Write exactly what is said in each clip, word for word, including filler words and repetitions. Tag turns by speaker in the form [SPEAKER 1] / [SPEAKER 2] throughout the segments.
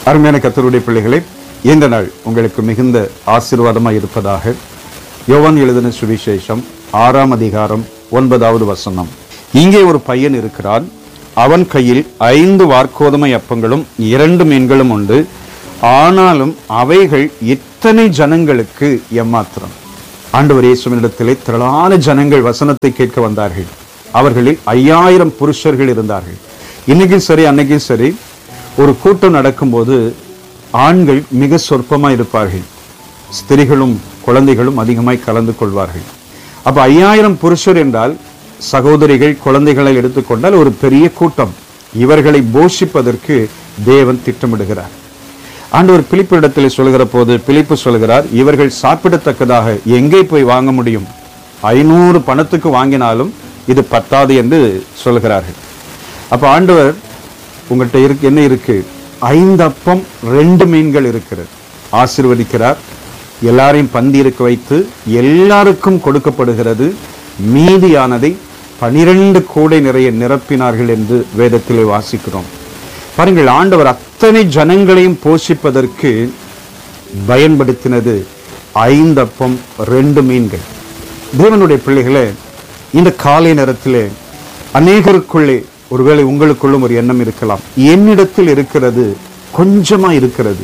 [SPEAKER 1] அருமையான கர்த்தருடைய பிள்ளைகளே, இந்த நாள் உங்களுக்கு மிகுந்த ஆசீர்வாதமாக இருப்பதாக. யோவான் எழுதின சுவிசேஷம் ஆறாம் அதிகாரம் ஒன்பதாவது வசனம். இங்கே ஒரு பையன் இருக்கிறான். அவன் கையில் ஐந்து வார்க்கோதுமை அப்பங்களும் இரண்டு மீன்களும் உண்டு. ஆனாலும் அவைகள் இத்தனை ஜனங்களுக்கு எம்மாத்திரம். ஆண்டவர் இயேசுவினிடத்திலே திரளான ஜனங்கள் வசனத்தை கேட்க வந்தார்கள். அவர்களில் ஐயாயிரம் புருஷர்கள் இருந்தார்கள். இன்னைக்கும் சரி அன்னைக்கும் சரி ஒரு கூட்டம் நடக்கும்போது ஆண்கள் மிக சொற்பமாய் இருப்பார்கள், ஸ்திரிகளும் குழந்தைகளும் அதிகமாய் கலந்து கொள்வார்கள். அப்ப ஐயாயிரம் புருஷர் என்றால் சகோதரிகள் குழந்தைகளை எடுத்துக்கொண்டால் ஒரு பெரிய கூட்டம். இவர்களை போஷிப்பதற்கு தேவன் திட்டமிடுகிறார். ஆண்டவர் பிலிப்பு இடத்தில் சொல்கிற போது பிலிப்பு சொல்கிறார், இவர்கள் சாப்பிடத்தக்கதாக எங்கே போய் வாங்க முடியும்? ஐநூறு பணத்துக்கு வாங்கினாலும் இது பத்தாது என்று சொல்கிறார்கள். அப்ப ஆண்டவர், உங்கள்கிட்ட இருக்கு என்ன இருக்கு? ஐந்து அப்பம் ரெண்டு மீன்கள் இருக்கிறது. ஆசீர்வதிக்கிறார். எல்லாரையும் பந்தி இருக்க வைத்து எல்லாருக்கும் கொடுக்கப்படுகிறது. மீதியானதை பனிரெண்டு கூடை நிறைய நிரப்பினார்கள் என்று வேதத்திலே வாசிக்கிறோம். பாருங்கள், ஆண்டவர் அத்தனை ஜனங்களையும் போஷிப்பதற்கு பயன்படுத்தினது ஐந்து அப்பம் ரெண்டு மீன்கள். தேவனுடைய பிள்ளைகளே, இந்த காலை நேரத்திலே அநேகருக்குள்ளே ஒருவேளை உங்களுக்குள்ளும் ஒரு எண்ணம் இருக்கலாம், என்னிடத்தில் இருக்கிறது கொஞ்சமா இருக்கிறது,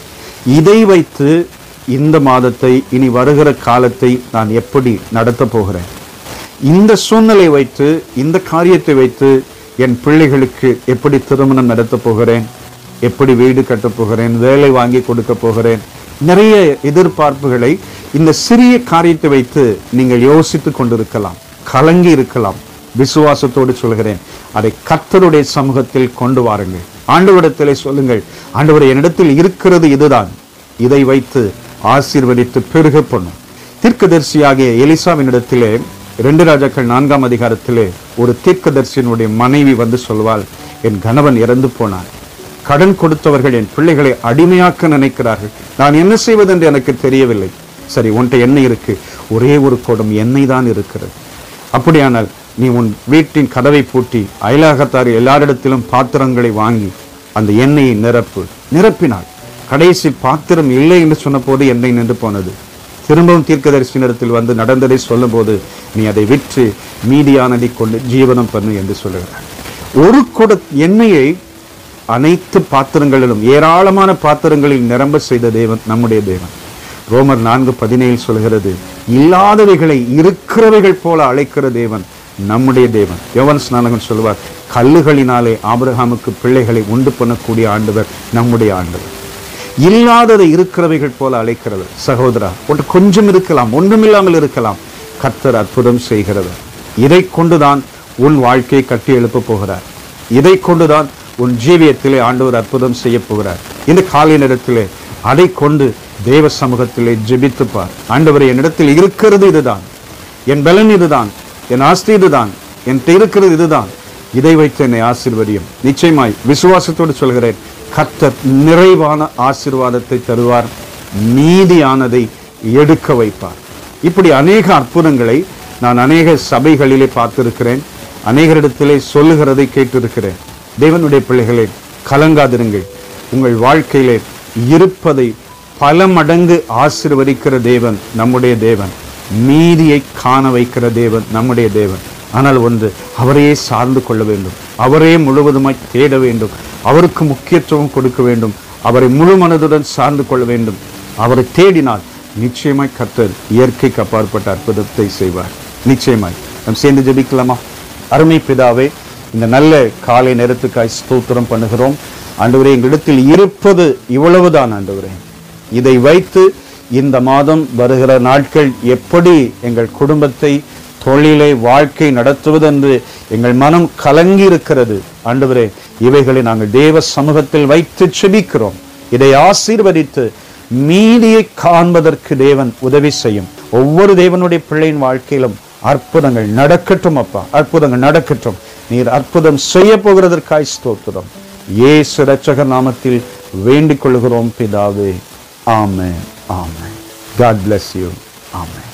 [SPEAKER 1] இதை வைத்து இந்த மாதத்தை இனி வருகிற காலத்தை நான் எப்படி நடத்த போகிறேன்? இந்த சூழ்நிலை வைத்து இந்த காரியத்தை வைத்து என் பிள்ளைகளுக்கு எப்படி திருமணம் நடத்த போகிறேன்? எப்படி வீடு கட்டப் போகிறேன்? வேலை வாங்கி கொடுக்க போகிறேன்? நிறைய எதிர்பார்ப்புகளை இந்த சிறிய காரியத்தை வைத்து நீங்கள் யோசித்து கொண்டிருக்கலாம், கலங்கி இருக்கலாம். விசுவாசத்தோடு சொல்கிறேன், அதை கர்த்தருடைய சமூகத்தில் கொண்டு வாருங்கள். ஆண்டவரிடத்திலே சொல்லுங்கள், ஆண்டவரே, என்னிடத்தில் இருக்கிறது இதுதான், இதை வைத்து ஆசீர்வதித்து பெருக பண்ணும். தீர்க்கதரிசியாகிய எலிசாவினிடத்திலே இரண்டு ராஜாக்கள் நான்காம் அதிகாரத்திலே ஒரு தீர்க்கதரிசியினுடைய மனைவி வந்து சொல்வாள், என் கணவன் இறந்து போனார், கடன் கொடுத்தவர்கள் என் பிள்ளைகளை அடிமையாக்க நினைக்கிறார்கள், நான் என்ன செய்வது என்று எனக்கு தெரியவில்லை. சரி, உன்கிட்ட எண்ணெய் இருக்கு, ஒரே ஒரு குடம் எண்ணெய் தான் இருக்கிறது. அப்படியானால் நீ உன் வீட்டின் கதவை பூட்டி அயலாகத்தார் எல்லாரிடத்திலும் பாத்திரங்களை வாங்கி அந்த எண்ணெயை நிரப்பு. நிரப்பினாள். கடைசி பாத்திரம் இல்லை என்று சொன்ன போது எண்ணெய் நின்று போனது. திரும்பவும் தீர்க்கதரிசியினிடத்தில் வந்து நடந்ததை சொல்லும் போது, நீ அதை விற்று மீதியானதை கொண்டு ஜீவனம் பண்ணு என்று சொல்லுகிறார். ஒரு குட எண்ணெயை அனைத்து பாத்திரங்களிலும் ஏராளமான பாத்திரங்களில் நிரம்ப செய்த தேவன் நம்முடைய தேவன். ரோமர் நான்கு பதினேழு சொல்கிறது, இல்லாதவைகளை இருக்கிறவைகள் போல அழைக்கிற தேவன் நம்முடைய தேவன். யோவான் ஸ்நானகன் சொல்வார், கல்லுகளினாலே ஆபிரகாமுக்கு பிள்ளைகளை உண்டு பண்ணக்கூடிய ஆண்டவர் நம்முடைய ஆண்டவர். இல்லாததை இருக்கிறவைகள் போல அழைக்கிறவர். சகோதரா, ஒன்று கொஞ்சம் இருக்கலாம், ஒன்றுமில்லாமல் இருக்கலாம், கர்த்தர் அற்புதம் செய்கிறவர். இதை கொண்டுதான் உன் வாழ்க்கையை கட்டி எழுப்ப போகிறார். இதை கொண்டுதான் உன் ஜீவியத்திலே ஆண்டவர் அற்புதம் செய்ய போகிறார். இந்த காலை நேரத்திலே அதை கொண்டு தேவ சமூகத்திலே ஜெபித்துப்பார். ஆண்டவரே, என்னிடத்தில் இருக்கிறது இதுதான், என் பலன் இதுதான், என் ஆஸ்தி இதுதான், என் இருக்கிறது இதுதான், இதை வைத்து என்னை ஆசீர்வதியும். நிச்சயமாய் விசுவாசத்தோடு சொல்கிறேன், கர்த்தர் நிறைவான ஆசீர்வாதத்தை தருவார், மீதியானதை எடுக்க வைப்பார். இப்படி அநேக அற்புதங்களை நான் அநேக சபைகளிலே பார்த்திருக்கிறேன், அநேகரிடத்திலே சொல்லுகிறதை கேட்டிருக்கிறேன். தேவனுடைய பிள்ளைகளே, கலங்காதிருங்கள். உங்கள் வாழ்க்கையிலே இருப்பதை பல மடங்கு ஆசீர்வதிக்கிற தேவன் நம்முடைய தேவன். மீதியை காண வைக்கிற தேவன் நம்முடைய தேவன். ஆனால் ஒன்று, அவரையே சார்ந்து கொள்ள வேண்டும், அவரே முழுவதுமாய் தேட வேண்டும், அவருக்கு முக்கியத்துவம் கொடுக்க வேண்டும், அவரை முழு மனதுடன் சார்ந்து கொள்ள வேண்டும். அவரை தேடினால் நிச்சயமாய் கர்த்தர் இயற்கைக்கு அப்பாற்பட்ட அற்புதத்தை செய்வார். நிச்சயமாய் நாம் சேர்ந்து ஜெபிக்கலாமா? அருமை பிதாவே, இந்த நல்ல காலை நேரத்துக்காய் ஸ்தோத்திரம் பண்ணுகிறோம். ஆண்டவரே, எங்களிடத்தில் இருப்பது இவ்வளவுதான். ஆண்டவரே, இதை வைத்து இந்த மாதம் வருகிற நாட்கள் எப்படி எங்கள் குடும்பத்தை, தொழிலை, வாழ்க்கை நடத்துவது என்று எங்கள் மனம் கலங்கி இருக்கிறது. ஆண்டவரே, இவைகளை நாங்கள் தேவ சமூகத்தில் வைத்து செபிக்கிறோம். இதை ஆசீர்வதித்து மீதியை காண்பதற்கு தேவன் உதவி செய்யும். ஒவ்வொரு தேவனுடைய பிள்ளையின் வாழ்க்கையிலும் அற்புதங்கள் நடக்கட்டும். அப்பா, அற்புதங்கள் நடக்கட்டும். நீர் அற்புதம் செய்ய போகிறதற்காய் ஸ்தோத்திரம். இயேசு இரட்சகர் நாமத்தில் வேண்டிக் கொள்கிறோம் பிதாவே. ஆமென். ஆமென். God bless you. Amen.